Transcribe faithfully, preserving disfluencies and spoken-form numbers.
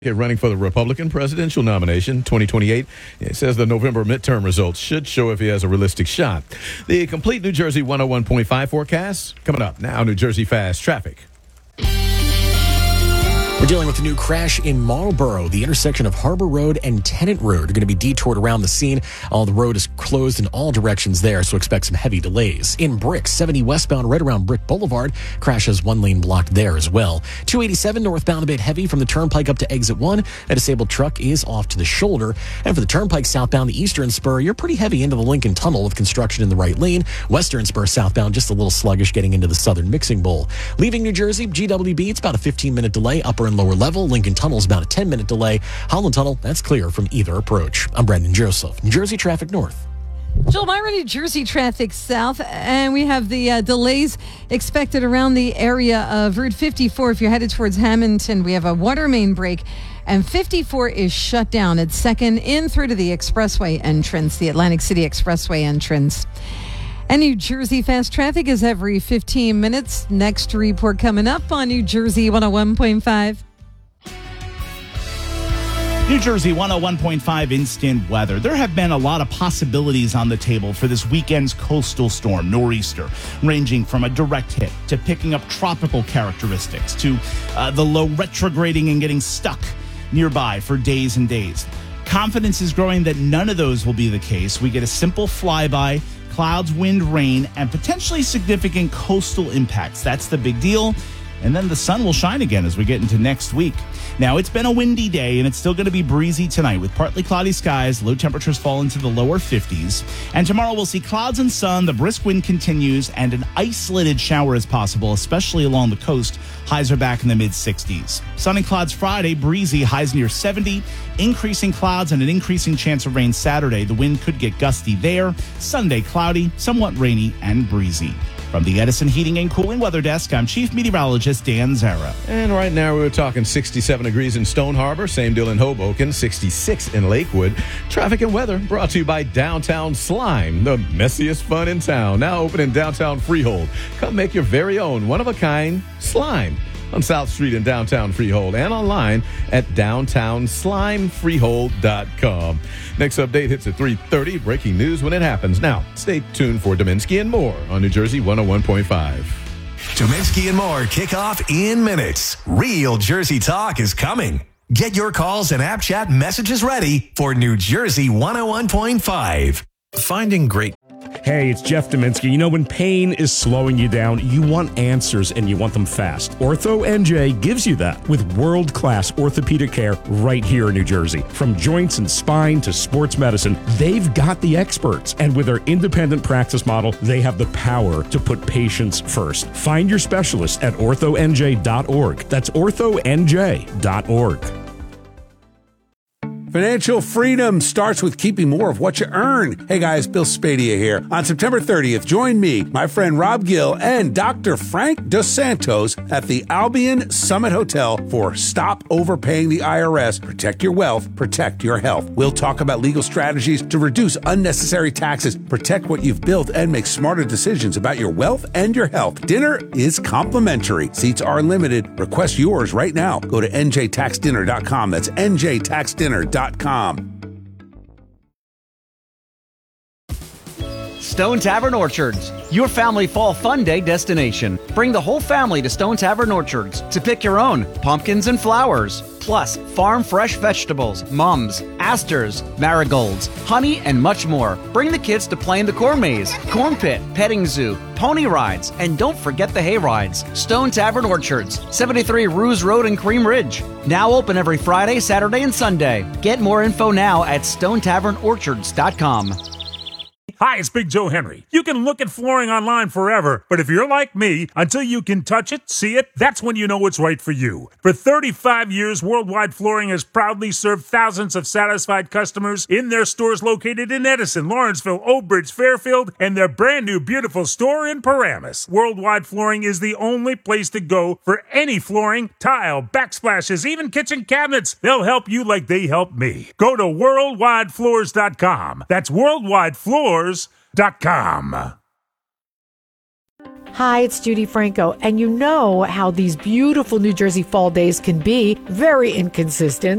Running for the Republican presidential nomination twenty twenty-eight. It says the November midterm results should show if he has a realistic shot. The complete New Jersey one oh one point five forecast coming up now. New Jersey Fast Traffic. We're dealing with a new crash in Marlboro. The intersection of Harbor Road and Tennant Road are going to be detoured around the scene. All the road is closed in all directions there, so expect some heavy delays. In Brick, seventy westbound right around Brick Boulevard. Crash has one lane blocked there as well. two eighty-seven northbound a bit heavy from the Turnpike up to Exit one. A disabled truck is off to the shoulder. And for the Turnpike southbound, the Eastern Spur, you're pretty heavy into the Lincoln Tunnel with construction in the right lane. Western Spur southbound, just a little sluggish getting into the Southern Mixing Bowl. Leaving New Jersey, G W B, it's about a fifteen-minute delay. Upper and lower level. Lincoln Tunnel's about a ten-minute delay. Holland Tunnel, that's clear from either approach. I'm Brendan Joseph, New Jersey Traffic North. Joel Myra, New Jersey Traffic South, and we have the uh, delays expected around the area of Route fifty-four. If you're headed towards Hamilton, we have a water main break, and fifty-four is shut down at second in through to the expressway entrance, the Atlantic City Expressway entrance. And New Jersey Fast Traffic is every fifteen minutes. Next report coming up on New Jersey one oh one point five. New Jersey one oh one point five instant weather. There have been a lot of possibilities on the table for this weekend's coastal storm, Nor'easter, ranging from a direct hit to picking up tropical characteristics to uh, the low retrograding and getting stuck nearby for days and days. Confidence is growing that none of those will be the case. We get a simple flyby, clouds, wind, rain, and potentially significant coastal impacts. That's the big deal. And then the sun will shine again as we get into next week. Now, it's been a windy day, and it's still going to be breezy tonight with partly cloudy skies. Low temperatures fall into the lower fifties. And tomorrow we'll see clouds and sun. The brisk wind continues, and an isolated shower is possible, especially along the coast. Highs are back in the mid-sixties. Sun and clouds Friday, breezy, highs near seventy. Increasing clouds and an increasing chance of rain Saturday. The wind could get gusty there. Sunday, cloudy, somewhat rainy, and breezy. From the Edison Heating and Cooling Weather Desk, I'm Chief Meteorologist Dan Zara. And right now we're talking sixty-seven degrees in Stone Harbor, same deal in Hoboken, sixty-six in Lakewood. Traffic and weather brought to you by Downtown Slime, the messiest fun in town. Now open in downtown Freehold. Come make your very own one-of-a-kind slime on South Street in downtown Freehold and online at downtown slime freehold dot com. Next update hits at three thirty. Breaking news when it happens. Now, stay tuned for Dominski and more on New Jersey one oh one point five. Dominski and more kick off in minutes. Real Jersey talk is coming. Get your calls and app chat messages ready for New Jersey one oh one point five. Finding great. Hey, it's Jeff Dominski. You know, when pain is slowing you down, you want answers and you want them fast. Ortho N J gives you that with world-class orthopedic care right here in New Jersey. From joints and spine to sports medicine, they've got the experts. And with their independent practice model, they have the power to put patients first. Find your specialist at ortho n j dot org. That's ortho n j dot org. Financial freedom starts with keeping more of what you earn. Hey guys, Bill Spadia here. On September thirtieth, join me, my friend Rob Gill, and Doctor Frank Dos Santos at the Albion Summit Hotel for Stop Overpaying the I R S. Protect your wealth, protect your health. We'll talk about legal strategies to reduce unnecessary taxes, protect what you've built, and make smarter decisions about your wealth and your health. Dinner is complimentary. Seats are limited. Request yours right now. Go to n j tax dinner dot com. That's n j tax dinner dot com. Stone Tavern Orchards, your family fall fun day destination. Bring the whole family to Stone Tavern Orchards to pick your own pumpkins and flowers, plus farm fresh vegetables, mums, asters, marigolds, honey, and much more. Bring the kids to play in the corn maze, corn pit, petting zoo, pony rides, and don't forget the hay rides. Stone Tavern Orchards, seventy-three Ruse Road in Cream Ridge. Now open every Friday, Saturday, and Sunday. Get more info now at stone tavern orchards dot com. Hi, it's Big Joe Henry. You can look at flooring online forever, but if you're like me, until you can touch it, see it, that's when you know it's right for you. For thirty-five years, Worldwide Flooring has proudly served thousands of satisfied customers in their stores located in Edison, Lawrenceville, Oak Ridge, Fairfield, and their brand new beautiful store in Paramus. Worldwide Flooring is the only place to go for any flooring, tile, backsplashes, even kitchen cabinets. They'll help you like they helped me. Go to worldwide floors dot com. That's worldwide floors dot com. Hi, it's Judy Franco, and you know how these beautiful New Jersey fall days can be very inconsistent.